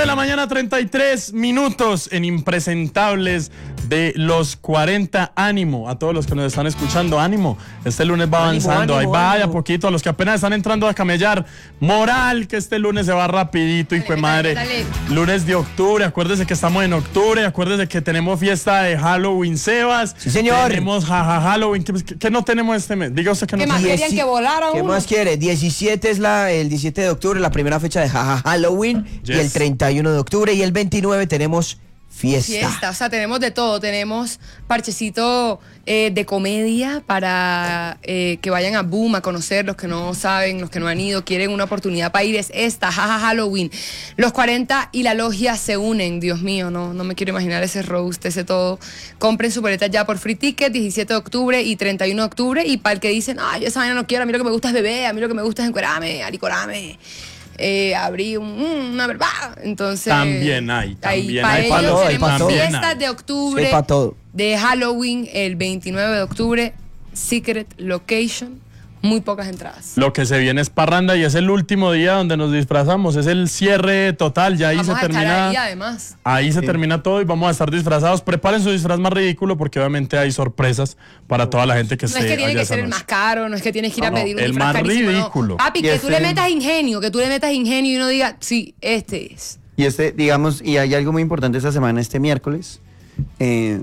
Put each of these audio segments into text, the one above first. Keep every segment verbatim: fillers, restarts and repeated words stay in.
la mañana, treinta y tres minutos en Impresentables de los cuarenta. Ánimo a todos los que nos están escuchando, ánimo. Este lunes va avanzando, ánimo, ahí vaya poquito. A los que apenas están entrando a camellar, moral, que este lunes se va rapidito, hijo de madre. Dale. Lunes de octubre, acuérdese que estamos en octubre, acuérdese que tenemos fiesta de Halloween, Sebas. Sí, señor. Tenemos jaja Halloween. ¿Qué, qué no tenemos este mes? Diga usted que no. ¿Qué más querían que volara ¿Qué uno? más quiere? diecisiete es la, el diecisiete de octubre, la primera fecha de jaja Halloween. Yes. Y el treinta y uno de octubre y el veintinueve tenemos fiesta. Fiesta, o sea, tenemos de todo. Tenemos parchecito eh, de comedia para eh, que vayan a Boom a conocer, los que no saben, los que no han ido, quieren una oportunidad para ir, es esta, jaja Halloween. Los cuarenta y la logia se unen, Dios mío, no, no me quiero imaginar ese roast, ese todo. Compren su boleta ya por free ticket, diecisiete de octubre y treinta y uno de octubre. Y para el que dicen, ay, esa vaina no quiero, a mí lo que me gusta es beber, a mí lo que me gusta es encuerarme, aricorarme. Eh, abrí un, una verdad, entonces también hay, también para hay, ellos todo, tenemos todo. fiestas de octubre, sí, todo. De Halloween el veintinueve de octubre, Secret Location, muy pocas entradas. Lo que se viene es parranda y es el último día donde nos disfrazamos, es el cierre total, ya ahí vamos se a termina. Estar ahí, además. Ahí se sí. termina todo y vamos a estar disfrazados. Preparen su disfraz más ridículo porque obviamente hay sorpresas para toda la gente que no esté. No es que tiene que ser noche. el más caro, no es que tienes que ir a no, pedir no, un el disfraz más carísimo, ridículo. No. Papi, y que este... tú le metas ingenio, que tú le metas ingenio y uno diga, sí, este es. Y este, digamos, y hay algo muy importante esta semana, este miércoles, eh,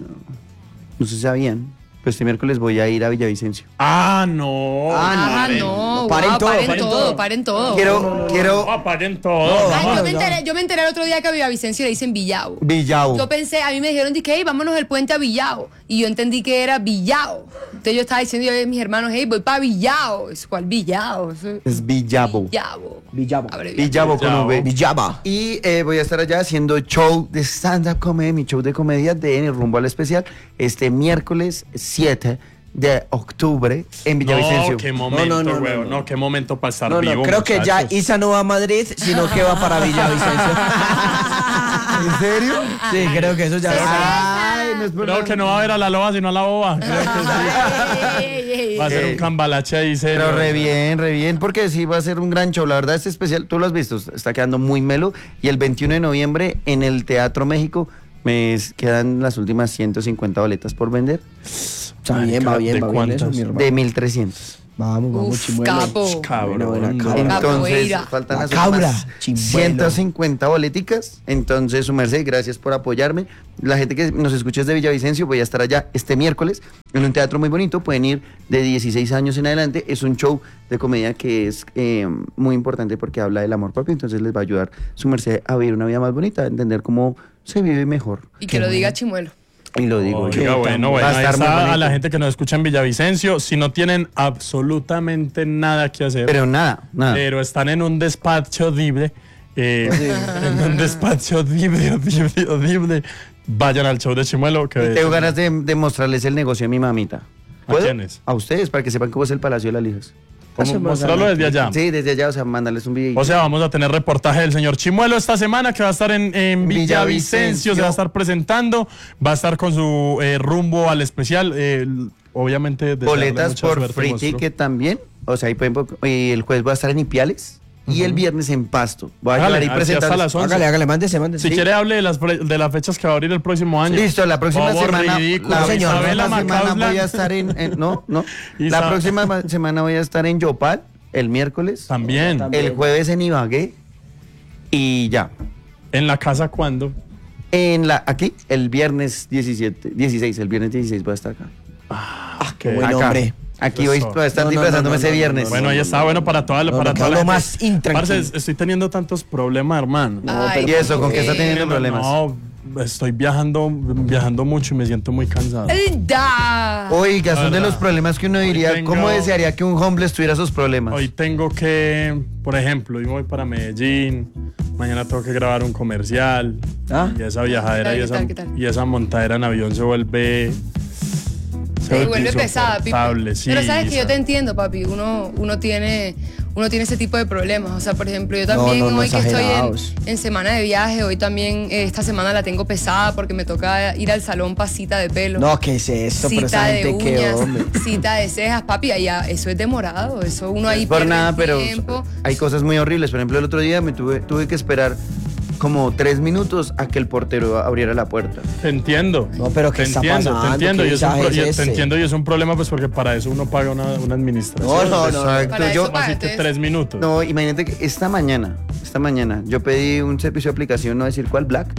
no sé si sabían, pues este miércoles voy a ir a Villavicencio. Ah, no. Ah, no, no. Paren Wow, todo, paren paren todo, todo. paren todo. Quiero, No, no, no, quiero... No, paren todo. No, Ay, yo, no, me no. enteré, yo me enteré el otro día que a Villavicencio le dicen Villao. Villao. Yo pensé, a mí me dijeron, que hey, vámonos del puente a Villao. Y yo entendí que era Villao. Entonces yo estaba diciendo yo a mis hermanos, hey, voy para Villao. ¿Cuál Villao? Eso Es Villavo. Villavo. Villavo. Villavo con V. Villava. Y eh, voy a estar allá haciendo show de stand-up comedy, mi show de comedia de En el Rumbo al Especial, este miércoles siete de octubre en Villavicencio. No, qué momento, No, no, no, huevo. no, No, no. qué momento para estar No, no, vivo, creo que ya muchachos. Isa no va a Madrid, sino que va para Villavicencio. ¿En serio? Sí, creo que eso ya Ay, no es por Creo nada. que no va a ver a la loba, sino a la boba. Creo que sí. Ey, ey, ey, Va a ser Eh, un cambalache ahí serio. Pero re bien, re bien, porque sí va a ser un gran show. La verdad, este especial, tú lo has visto, está quedando muy melo. Y el veintiuno de noviembre en el Teatro México me es- quedan las últimas ciento cincuenta boletas por vender. Va bien, va bien, ¿De va bien cuántas? eso, mi hermano. De mil trescientos. Vamos, vamos, Uf, chimuelo. capo. Cabrón. Buena, buena, no. cabra. Entonces, Capoeira. faltan La las cabra, últimas chimuelo. ciento cincuenta boleticas. Entonces, su merced, gracias por apoyarme. La gente que nos escucha desde Villavicencio, voy a estar allá este miércoles en un teatro muy bonito. Pueden ir de dieciséis años en adelante. Es un show de comedia que es eh, muy importante porque habla del amor propio. Entonces, les va a ayudar su merced a vivir una vida más bonita, a entender cómo se vive mejor. Y que lo diga Chimuelo. Y lo digo Oiga, yo. bueno, Va bueno, a ahí estar muy está a bonito. la gente que nos escucha en Villavicencio. Si no tienen absolutamente nada que hacer, Pero nada, nada. pero están en un despacho horrible, eh, en un despacho horrible, horrible, horrible, vayan al show de Chimuelo. Que Tengo ganas de, de mostrarles el negocio a mi mamita. ¿A ¿Puedo? quiénes? A ustedes, para que sepan cómo es el Palacio de las Lijas. ¿Cómo mostrarlo desde allá? Sí, desde allá, o sea, mandarles un video. O sea, vamos a tener reportaje del señor Chimuelo esta semana que va a estar en, en Villavicencio, Villavicencio. se va a estar presentando, va a estar con su eh, rumbo al especial, eh, obviamente. desearle Boletas mucha por suerte, free monstruo. ticket también. O sea, ahí pueden, y el jueves voy a estar en Ipiales y el viernes en Pasto. Voy a Hágale, llegar ahí así hasta presentando. las once. Hágale, hágale, mándese, mándese. Si quiere, hable de las, fre- de las fechas que va a abrir el próximo año. Listo, la próxima Por favor, semana. ridículo. La, señor, la Isabela próxima semana Macausland. voy a estar en, en- no, no. Isa- La próxima ma- semana voy a estar en Yopal el miércoles. También. El jueves en Ibagué y ya. ¿En la casa cuándo? En la aquí el viernes diecisiete, dieciséis, el viernes dieciséis voy a estar acá. Ah, qué buen Acá. hombre. Aquí voy Eso. a estar No, no, disfrazándome no, no, ese no, viernes. no, Bueno, ahí está, bueno para toda la, No, para no, toda la lo gente. más intranquilo. Parce, estoy teniendo tantos problemas, hermano. Ay, ¿Y eso? ¿Con qué está eh, teniendo problemas? No, estoy viajando, viajando mucho y me siento muy cansado. Da. Oiga, son de verdad. los problemas que uno diría. tengo- ¿Cómo desearía que un homeless tuviera esos problemas? Hoy tengo que, por ejemplo, hoy me voy para Medellín, mañana tengo que grabar un comercial, ¿Ah? y esa viajadera ¿Qué y tal, esa, qué tal, qué tal? y esa montadera en avión se vuelve... Se Se vuelve pesada, Pipe. insoportable, sí, Pero sabes que yo Isa. te entiendo, papi. Uno, uno tiene, uno tiene ese tipo de problemas. O sea, por ejemplo, yo también no, no, hoy que estoy exagerados. en, en semana de viaje, hoy también eh, esta semana la tengo pesada porque me toca ir al salón para cita de pelo. No, ¿qué es esto? Pero esa Cita de gente, qué uñas, hombre. cita de cejas, papi, allá, eso es demorado, eso uno ahí por pierde nada, el pero tiempo. hay cosas muy horribles. Por ejemplo, el otro día me tuve, tuve que esperar como tres minutos a que el portero abriera la puerta. Te entiendo. No, pero ¿qué te está entiendo, pasando? Te entiendo, ¿Qué y es un pro- mensaje y- es te ese? entiendo y es un problema pues porque para eso uno paga una, una administración. No, no, no. Exacto. Para Yo, eso paga. Así que Entonces- tres minutos. no, imagínate que esta mañana, esta mañana, yo pedí un servicio de aplicación, no decir cuál, Black,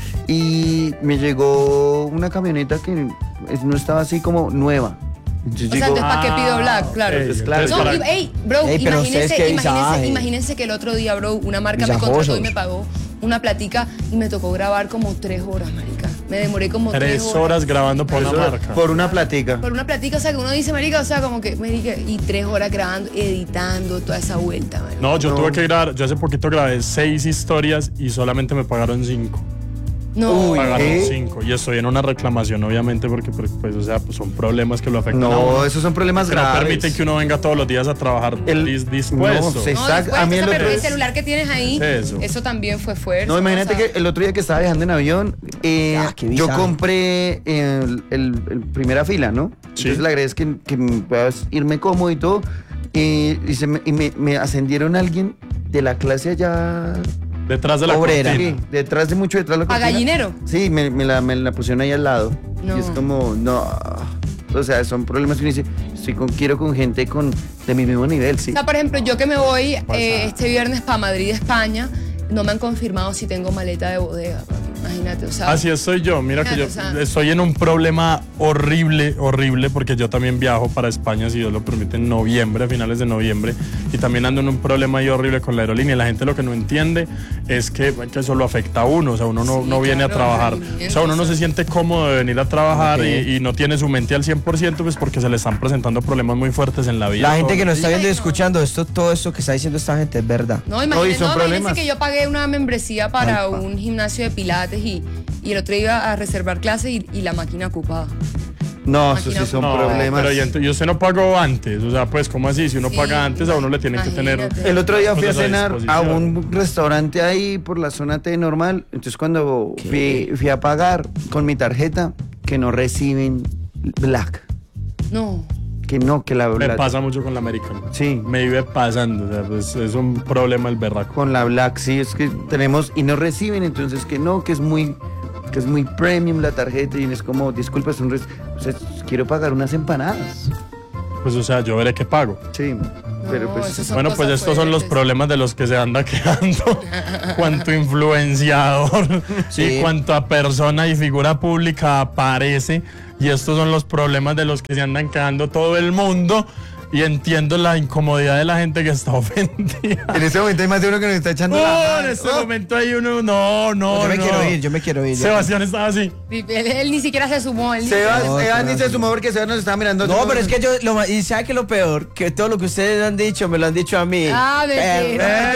y me llegó una camioneta que es- no estaba así como nueva. Entonces O sea, digo, entonces, ¿para qué pido Black? Claro. ok, Pues claro. entonces No, para- y- ey, bro, Ey, pero ustedes imagínense, qué imagínense, visaje. imagínense que el otro día, bro, una marca me Visajosos. contrató y me pagó una platica y me tocó grabar como tres horas, marica. Me demoré como tres, tres horas grabando por una eso, marca. por una platica. Por una platica, o sea, que uno dice, marica, o sea, como que, marica, y tres horas grabando, editando toda esa vuelta, marica. No, yo No. tuve que grabar, yo hace poquito grabé seis historias y solamente me pagaron cinco. No. Uy, Pagaron ¿qué? cinco. Y estoy en una reclamación, obviamente, porque pues, pues, o sea, pues, son problemas que lo afectan a No, uno. esos son problemas Que no graves. permiten que uno venga todos los días a trabajar El- dis- dispuesto. no, sí. No, Exacto, después, a mí o sea, el pero otro el es- celular que tienes ahí, Eso. eso, también fue fuerte. No, imagínate que el otro día que estaba viajando en avión, eh, Ah, qué yo visaje. compré el, el- el primera fila, ¿no? Sí. Entonces le agradezco que, que puedas irme cómodo y todo. eh, y se me, y me, me ascendieron a alguien de la clase allá. Detrás de la Obrera. cortina. Sí, detrás de mucho detrás de la ¿A cortina. gallinero? Sí, me, me la, me la pusieron ahí al lado. No. Y es como, no. O sea, son problemas que uno dice, estoy con, quiero con gente con, de mi mismo nivel, sí. O sea, por ejemplo, yo que me voy Pasa. eh, este viernes para Madrid, España, no me han confirmado si tengo maleta de bodega, papi. Imagínate, o sea. Así estoy yo. Mira que yo O sea- estoy en un problema horrible, horrible, porque yo también viajo para España, si Dios lo permite, en noviembre, a finales de noviembre. Y también ando en un problema ahí horrible con la aerolínea. La gente lo que no entiende es que, que eso lo afecta a uno. O sea, uno no, Sí, no viene claro, a trabajar. movimiento, O sea, uno no o sea. se siente cómodo de venir a trabajar Ok. y, y no tiene su mente al cien por ciento, pues porque se le están presentando problemas muy fuertes en la vida. La gente que nos está Ay, viendo y no. escuchando, esto, todo esto que está diciendo esta gente es verdad. No, No, y imagínense, son no, problemas. imagínense que yo pagué una membresía para Ay, pa. un gimnasio de pilates y, y el otro iba a reservar clase y, y la máquina ocupada. No, eso sí Máquina son No, problemas. pero y, ent- y usted no pagó antes. O sea, pues, ¿cómo así? Si uno Sí, paga antes, a uno le tienen que tener. imagínate. El otro día fui a cosas a cenar a disposición. un restaurante ahí por la zona T normal. Entonces cuando fui, fui a pagar con mi tarjeta, que no reciben Black. No. Que no, que la Me la- pasa mucho con la americana. Sí. Me vive pasando. O sea, pues, es un problema el berraco. Con la Black, sí, es que tenemos y no reciben, entonces que no, que es muy que es muy premium la tarjeta y es como, disculpa, es un res- o sea, quiero pagar unas empanadas. Pues, o sea, yo veré qué pago. Sí, pero No, pues eso son Bueno, pues cosas estos son los fuertes. problemas de los que se anda quedando. Cuanto influenciador Sí. y cuanta persona y figura pública aparece. Y estos son los problemas de los que se andan quedando todo el mundo. Y entiendo la incomodidad de la gente que está ofendida. en ese momento hay más de uno que nos está echando la No, mano. en este momento hay uno. No, no, yo me no. quiero ir, yo me quiero ir. Sebastián estaba así. Él, él ni siquiera se sumó. Él ni Sebas, siquiera- No, Sebas ni espera. se sumó porque Sebas nos estaba mirando. No, pero es que yo, lo, ma- y ¿sabe qué es lo peor? Que todo lo que ustedes han dicho, me lo han dicho a mí. Ah, mentira.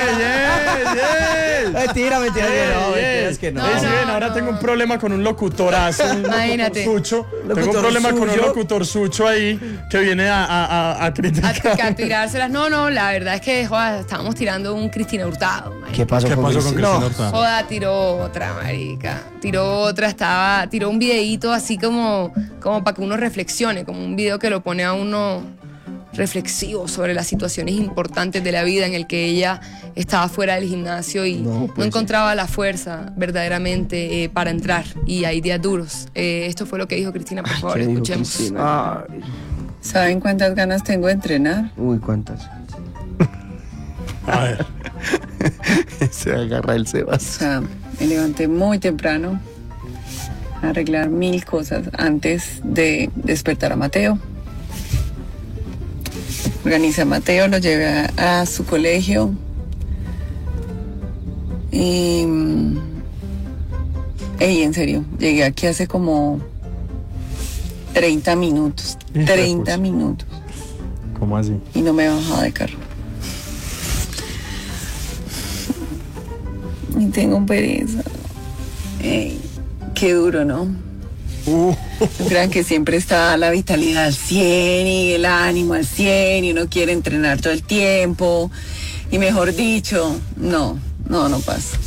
Mentira, mentira, mentira, que no, mentira, es que no. No, Ey, sí, no, ven, ahora no. tengo un problema con un locutorazo, un Imagínate. locutor sucho. Tengo un ¿Locutor problema con un suyo? locutor sucho ahí que viene a, a, a, a A, criticar. a tirárselas. No, no, la verdad es que joda, estábamos tirando un Cristina Hurtado. marica. ¿Qué pasó, ¿Qué con pasó con Cristina? Cristina No. Hurtado? Joda, tiró otra, marica. Tiró otra, estaba, tiró un videíto así como, como para que uno reflexione, como un video que lo pone a uno reflexivo sobre las situaciones importantes de la vida en el que ella estaba fuera del gimnasio y No, no, pues, encontraba la fuerza verdaderamente eh, para entrar y hay días duros. Eh, esto fue lo que dijo Cristina, por favor, ¿Qué dijo escuchemos. Cristina? Ay, ¿Saben cuántas ganas tengo de entrenar? Uy, ¿cuántas? A ver, se agarra el O Sebas. sea, me levanté muy temprano a arreglar mil cosas antes de despertar a Mateo. Organicé a Mateo, lo llevé a, a su colegio. Y... mm, ey, en serio, llegué aquí hace como treinta minutos. Hijo de treinta pucha. minutos. ¿cómo así? Y no me he bajado de carro. Y tengo pereza. Ey, qué duro, ¿no? Uh, No crean que siempre está la vitalidad al cien y el ánimo al cien y uno quiere entrenar todo el tiempo. Y mejor dicho, no, no, no pasa.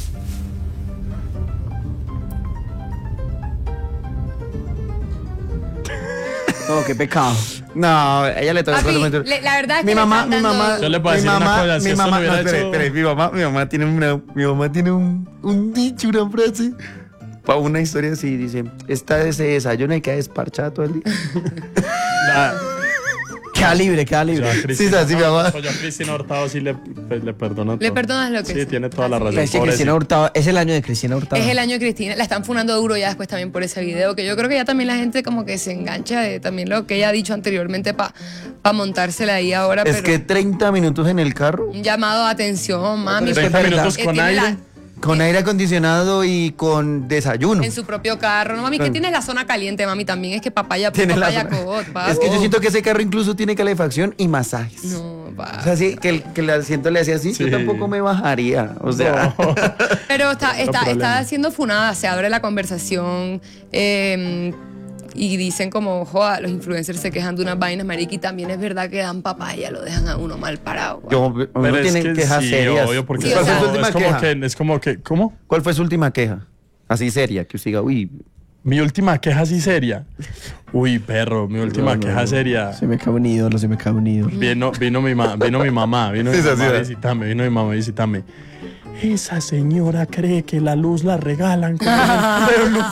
Oh, qué pecado. No, a ella le toca Papi, cosas muy- le- la verdad es que mi le mamá, están mi dando- mamá, Yo le puedo mi decir una mamá, cosa, si mi esto lo mamá, hubiera no, espere, hecho- espere, mi mamá, mi mamá tiene una, mi mamá tiene un, un dicho, una frase, para una historia así, dice, esta se desayuna y queda desparchada todo el día. La- Queda libre, queda yo a libre. Cristina- Sí, así, mi mamá. pues yo a Cristina Hurtado sí le, pues, le perdono ¿Le todo. perdonas lo que Sí, sea? tiene toda la Así razón. Pero es que pobrecita. Cristina Hurtado, es el año de Cristina Hurtado. Es el año de Cristina. La están funando duro ya después también por ese video, que yo creo que ya también la gente como que se engancha de también lo que ella ha dicho anteriormente para pa montársela ahí ahora. Es pero que treinta minutos en el carro, un llamado de atención, mami. pero es que treinta es verdad. minutos Eh, con tiene aire. la- con aire acondicionado y con desayuno. en su propio carro. No, mami, que Con- tienes la zona caliente, mami, también. Es que papaya, Tiene la papaya zona- cobot, pa. Es que yo siento que ese carro incluso tiene calefacción y masajes. No, pa. O sea, sí, que el, que el asiento le hacía así, Sí. yo tampoco me bajaría. O sea, No. Pero está, No está, problema. está siendo funada, se abre la conversación eh, y dicen como, joda, los influencers se quejan de unas vainas, marica, y también es verdad que dan papaya, lo dejan a uno mal parado. guau. yo, uno Pero es tiene que quejas sí, serias. obvio, porque Sí, es, o sea- como, ¿Cuál fue su es última como queja? que, es como que, ¿cómo? ¿Cuál fue su última queja? Así seria, que usted diga, uy, Mi última queja así seria. Uy, perro, mi última No, no, queja no. seria. Se me cae un ídolo, se me cae un ídolo. Vino, vino, mi, ma- vino mi mamá, vino mi Sí, sí, mamá sí. a visitarme, vino mi mamá a visitarme. Esa señora cree que la luz la regalan con el luz.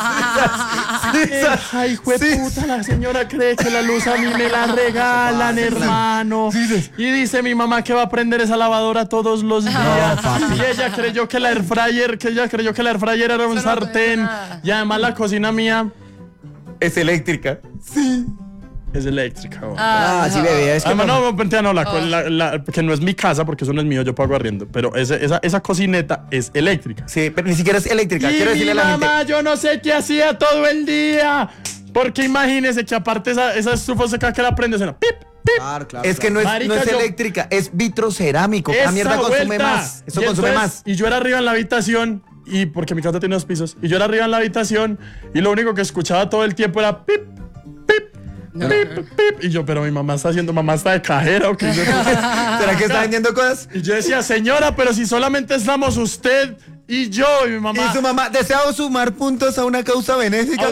Ay, hijo de puta, la señora cree que la luz a mí me la regalan, hermano. Y dice mi mamá que va a prender esa lavadora todos los días. Y ella creyó que la air fryer, que ella creyó que la air fryer era un Eso no te sartén. digo nada. Y además la cocina mía es eléctrica. es eléctrica. güey. Ah, sí, bebé, es que Además, no- no, mentira, no, la, Oh. la- la- que no es mi casa porque eso no es mío, yo pago arriendo. Pero ese- esa, esa cocineta es eléctrica. Sí, pero ni siquiera es eléctrica. Y Quiero mi decirle a la mamá, gente. yo no sé qué hacía todo el día. Porque imagínese que aparte esa, esa estufa seca que la prende, suena pip, pip. Claro, claro. Es que no es, Marica, no es yo- eléctrica, es vitrocerámico. Esa La mierda consume vuelta. más. Eso Y consume entonces- más. Y yo era arriba en la habitación, y porque mi casa tiene dos pisos, y yo era arriba en la habitación, y lo único que escuchaba todo el tiempo era pip, pip, pip, pip. Y yo, pero mi mamá está haciendo, mamá está de cajera o qué. ¿Será que está vendiendo cosas? Y yo decía, señora, pero si solamente estamos usted y yo, y mi mamá. Y su mamá, deseo sumar puntos a una causa benéfica.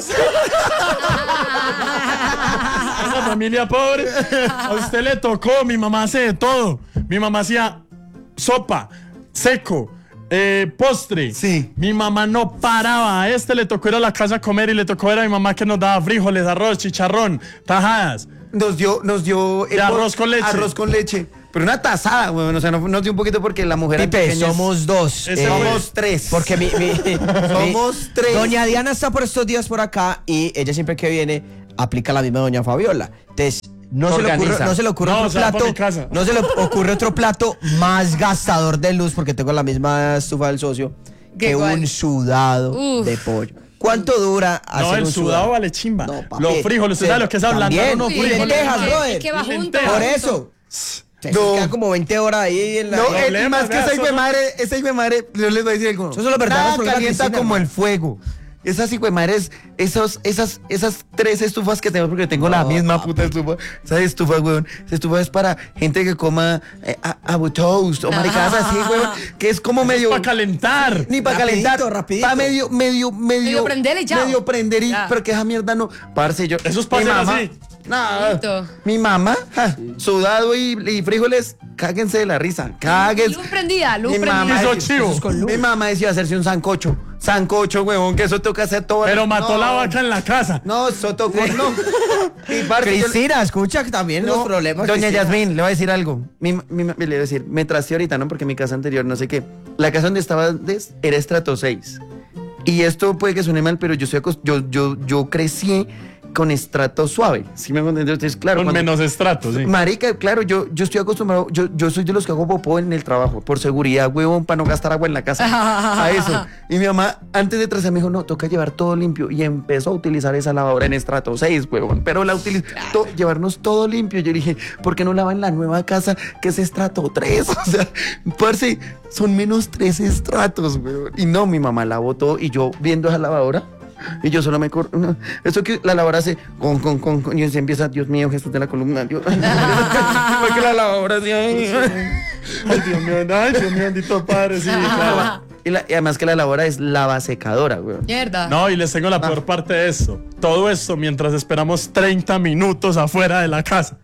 Esa familia pobre. A usted le tocó, mi mamá hace de todo. Mi mamá hacía sopa, seco, eh, postre. Sí. Mi mamá no paraba. A este le tocó ir a la casa a comer y le tocó ver a mi mamá que nos daba frijoles, arroz, chicharrón, tajadas. Nos dio, nos dio. De arroz con leche. Arroz con leche. Pero una tazada, weón. O sea, no- nos dio un poquito porque la mujer. Pipe, antioqueña es- somos dos. Ese eh, Somos tres. Porque mi, mi- Somos mi- tres. Doña Diana está por estos días por acá y ella siempre que viene aplica la misma doña Fabiola. Entonces, no se, le ocurre, Organiza. no se le ocurre No, otro se va pa' plato. mi casa. No se le ocurre otro plato más gastador de luz porque tengo la misma estufa del socio ¿Qué que cuál? un sudado Uf. de pollo. ¿Cuánto dura hacer No, el un sudado vale chimba. No, papi. Los frijoles, ¿usted Sí, sabe lo que es hablar? también. unos Sí, frijoles. lentejas, es, brother. es que va Y junto. lentejas. Por va eso. junto. Se No. queda como veinte horas ahí en la. No, en- eh, Problema, más que vea, esa hijo de eso no- madre, esa hijo de madre, yo les voy a decir algo. Esos son los verdaderos Nada problemas de calienta Cristina, como hermano. el fuego. Esas hijo de madres, esos, esas, esas tres estufas que tengo, porque tengo la No, misma papi. puta estufa. Esas estufas, weón. Esa estufa es para gente que coma eh, a- abu toast o maricadas así, weón. Que es como medio. Para calentar. Ni para Rapidito, calentar. rapidito. Para medio, medio, medio. Medio prender y chao. Medio prender y. Ya. Pero que esa mierda no. Parce, yo. Eso es mi para hacer mamá- así. No, Listo. mi mamá, ja, sudado y, y frijoles, cáguense de la risa. Cáguense. Luz prendida, luz Mi prendida. mamá, Hizo decía- chivo. Eso es con luz. mi mamá decía hacerse un sancocho. Sancocho, huevón, que eso toca hacer todo. Pero mató no, la vaca en la casa. No, eso tocó, no. Y parce, yo- Cristina, escucha que también los no, problemas. Doña Cristina. Yasmín, le voy a decir algo. Mi, mi, le voy a decir, me trasteé ahorita, ¿no? Porque mi casa anterior, no sé qué. La casa donde estaba antes era estrato seis. Y esto puede que suene mal, pero yo, soy acos- yo, yo, yo crecí con estrato suave. ¿Sí me entiendes? Entonces, claro. Con cuando- menos estrato, sí. Marica, claro, yo, yo estoy acostumbrado, yo, yo soy de los que hago popó en el trabajo, por seguridad, huevón, para no gastar agua en la casa. A eso. Y mi mamá, antes de traerse, me dijo, no, toca llevar todo limpio. Y empezó a utilizar esa lavadora en estrato seis, huevón. Pero la utilizó, to- llevarnos todo limpio. Yo dije, ¿por qué no lavan la nueva casa que es estrato tres? O sea, parce, son menos tres estratos, huevón. Y no, mi mamá lavó todo y yo viendo esa lavadora. Y yo solo me corro. No. Esto que la lavadora hace con, con, con, con. Y se empieza, Dios mío, Jesús de la columna. Dios. Porque la lavadora así. Ay, Ay, Dios mío, ay, Dios mío, bendito padre, sí, claro. Y, la, y además que la lavadora es lavasecadora, güey. Mierda. No, y les tengo la peor parte de esto. Todo esto mientras esperamos treinta minutos afuera de la casa.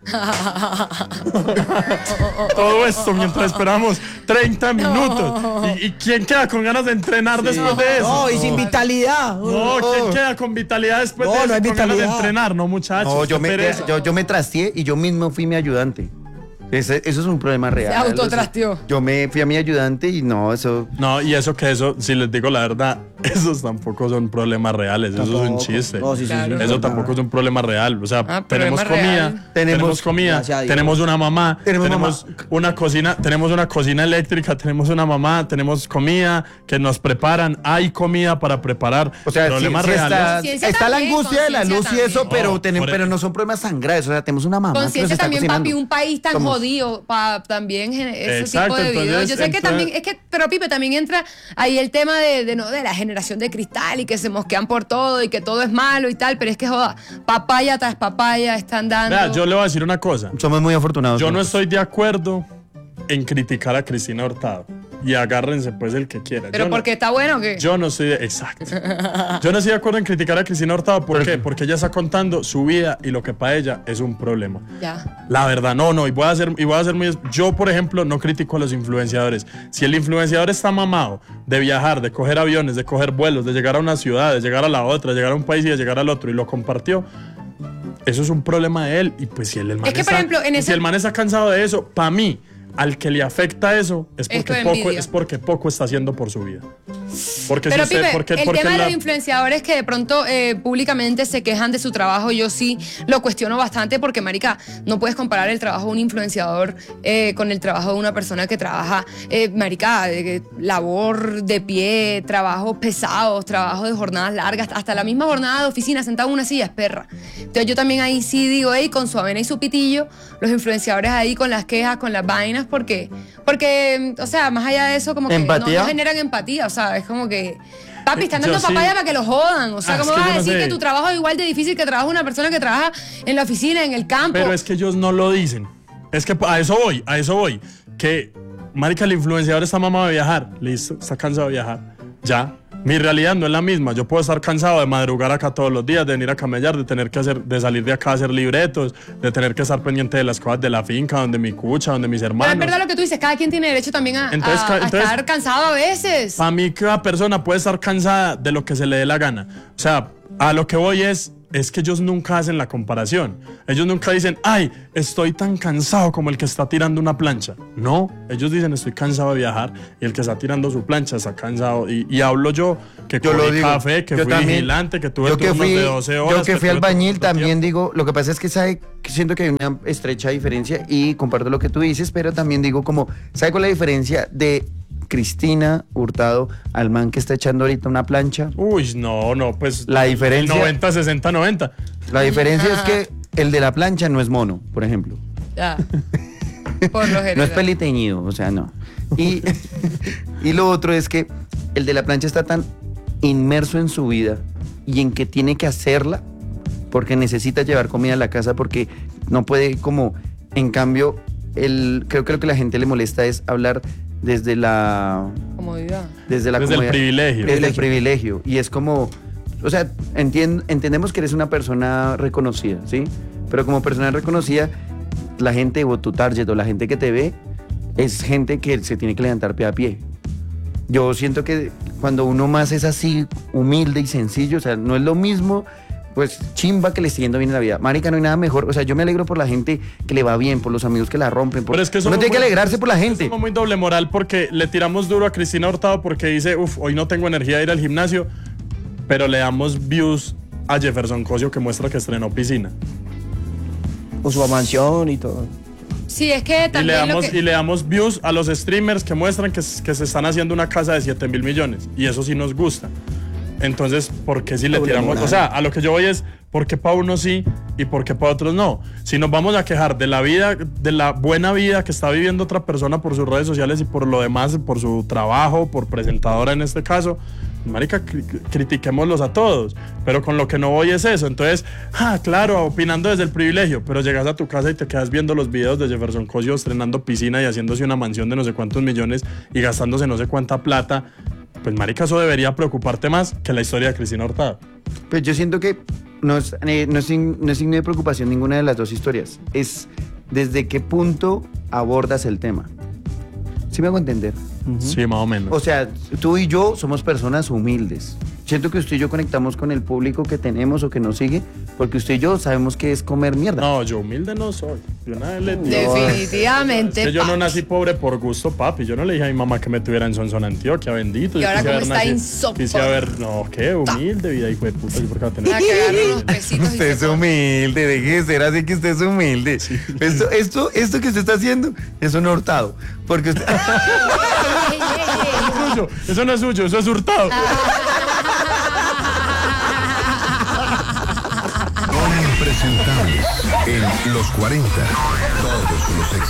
Todo esto mientras esperamos treinta minutos. ¿Y, y quién queda con ganas de entrenar después de eso? No, y sin vitalidad. No, ¿quién queda con vitalidad después No, de eso? no hay Con ganas de vitalidad. entrenar, no, muchachos. No, yo qué me, pereza. yo, yo me trasteé y yo mismo fui mi ayudante. Ese- eso es un problema real. autotrasteó. O sea, yo me fui a mi ayudante y no, eso... No, y eso que eso, si les digo la verdad, esos tampoco son problemas reales, eso es un Tampoco. chiste. No, sí, sí, Claro. sí, Eso no, tampoco es un problema real. O sea, Ah, tenemos problema comida, real. tenemos, Tenemos- comida, gracias a Dios. tenemos una mamá, Tenemos tenemos, mamá. una cocina, tenemos una cocina eléctrica, tenemos una mamá, tenemos comida que nos preparan, hay comida para preparar. O sea, sí, problemas sí reales. está, Conciencia está la también, angustia de la luz conciencia y eso, también. pero, No, tenemos, por pero el- no son problemas tan graves. O sea, tenemos una mamá que nos Conciencia está también, cocinando. papi, un país tan Somos- jodido para también gen- ese Exacto, tipo de entonces, videos. Yo sé que entonces- también, es que, pero Pipe, también entra ahí el tema de, de, no, de la generación de cristal y que se mosquean por todo y que todo es malo y tal, pero es que joda, papaya tras papaya están dando. Vea, yo le voy a decir una cosa. Somos muy afortunados. Yo no nosotros. estoy de acuerdo en criticar a Cristina Hurtado. Y agárrense pues el que quiera. pero Yo no- porque está bueno que. Yo no estoy de, exacto. Yo no estoy de acuerdo en criticar a Cristina Hurtado. ¿Por qué? Porque ella está contando su vida y lo que para ella es un problema. Ya. La verdad, no, no. Y voy a ser, y voy a ser muy. Yo, por ejemplo, no critico a los influenciadores. Si el influenciador está mamado de viajar, de coger aviones, de coger vuelos, de llegar a una ciudad, de llegar a la otra, de llegar a un país y de llegar al otro y lo compartió, eso es un problema de él. Y pues si el, el man Es que, por está- ejemplo, en y ese- si el man está cansado de eso, para mí, al que le afecta eso es Es porque tu poco envidia. es porque poco está haciendo por su vida. Porque Pero si usted, Pipe, porque, el porque tema de la- los influenciadores que de pronto eh, públicamente se quejan de su trabajo, yo sí lo cuestiono bastante porque, marica, no puedes comparar el trabajo de un influenciador eh, con el trabajo de una persona que trabaja, eh, marica, eh, labor de pie, trabajos pesados, trabajo de jornadas largas, hasta la misma jornada de oficina sentado en una silla es perra. Entonces yo también ahí sí digo, hey, con su avena y su pitillo, los influenciadores ahí con las quejas, con las vainas, porque, porque, o sea, más allá de eso, como que no, ¿Empatía? no generan empatía, o sea, es como que, papi, están Yo dando sí. papaya para que lo jodan, o sea, Ah, ¿cómo es que vas a yo no decir sé. que tu trabajo es igual de difícil que trabaja una persona que trabaja en la oficina, en el campo? Pero es que ellos no lo dicen. Es que a eso voy, a eso voy. Que, marica, el influenciador está mamado de viajar. Listo, está cansado de viajar. Ya. Mi realidad no es la misma. Yo puedo estar cansado de madrugar acá todos los días, de venir a camellar, de tener que hacer, de salir de acá a hacer libretos, de tener que estar pendiente de las cosas de la finca, donde mi cucha, donde mis Pero hermanos. es verdad lo que tú dices, cada quien tiene derecho también a, Entonces, a- ca- a entonces- estar cansado a veces. Para mí, cada persona puede estar cansada de lo que se le dé la gana. O sea, a lo que voy es, es que ellos nunca hacen la comparación. Ellos nunca dicen, ay, estoy tan cansado como el que está tirando una plancha. No, ellos dicen, estoy cansado de viajar. Y el que está tirando su plancha está cansado. Y, y hablo yo, que Yo lo cogí digo. café, que Yo fui también. vigilante, que tuve yo que turnos fui, de doce horas. Yo que fui tuve albañil turnos de también tiempo. digo, lo que pasa es que sabe, que siento que hay una estrecha diferencia y comparto lo que tú dices, pero también digo como, ¿sabe cuál es la diferencia de Cristina Hurtado al man que está echando ahorita una plancha? Uy, no, no, pues. La diferencia- noventa, sesenta, noventa. La diferencia es que el de la plancha no es mono, por ejemplo. Ya. Por lo general. No es peliteñido, o sea, no. Y, y lo otro es que el de la plancha está tan inmerso en su vida y en que tiene que hacerla porque necesita llevar comida a la casa porque no puede como, en cambio, el, creo que lo que la gente le molesta es hablar desde la... Comodidad. Desde, la Desde el comodidad, privilegio. Desde el privilegio. Y es como, o sea, entien- entendemos que eres una persona reconocida, ¿sí? Pero como persona reconocida, la gente o tu target o la gente que te ve es gente que se tiene que levantar pie a pie. Yo siento que cuando uno más es así, humilde y sencillo, o sea, no es lo mismo, pues chimba que le esté yendo bien en la vida. Marica, no hay nada mejor. O sea, yo me alegro por la gente que le va bien, por los amigos que la rompen. Por... Pero es que uno somos tiene que muy- alegrarse por la gente. Somos muy doble moral porque le tiramos duro a Cristina Hurtado porque dice, uff, hoy no tengo energía de ir al gimnasio, pero le damos views a Jefferson Cosio que muestra que estrenó piscina. Con su mansión y todo. Sí, es que Y le, también lo damos, que... y le damos views a los streamers que muestran que, s- que se están haciendo una casa de siete mil millones. Y eso sí nos gusta. Entonces, ¿por qué si le Doble tiramos? moral. O sea, a lo que yo voy es, ¿por qué para unos sí y por qué para otros no? Si nos vamos a quejar de la vida, de la buena vida que está viviendo otra persona por sus redes sociales y por lo demás, por su trabajo, por presentadora en este caso, marica, cri- critiquémoslos a todos. Pero con lo que no voy es eso. Entonces, ah, claro, opinando desde el privilegio, pero llegas a tu casa y te quedas viendo los videos de Jefferson Cosio estrenando piscina y haciéndose una mansión de no sé cuántos millones y gastándose no sé cuánta plata. pues marica, eso debería preocuparte más que la historia de Cristina Hurtado. Pues yo siento que no es, eh, no, es sin- no es signo de preocupación ninguna de las dos historias. Es desde qué punto abordas el tema. ¿Sí me hago entender? Sí, más o menos. O sea, tú y yo somos personas humildes. Siento que usted y yo conectamos con el público que tenemos o que nos sigue, porque usted y yo sabemos que es comer mierda. No, yo humilde no soy. Yo nada le digo. Definitivamente. Es que yo no papi. nací pobre por gusto, papi. Yo no le dije a mi mamá que me tuviera en Sonsón, Antioquia, bendito. Y Yo ahora quise cómo haber está nacido- insoportable. Quise haber, no, qué humilde vida, hijo de puta. ¿Yo por qué va a tener? A cagarle unos besitos y Usted es se pone- humilde, deje de ser así que usted es humilde. Esto, esto, esto que usted está haciendo es un hurtado. Porque usted. Ey, ey, ey. Suyo, eso no es suyo, eso es hurtado. Impresentables en los cuarenta. Todos los éxitos.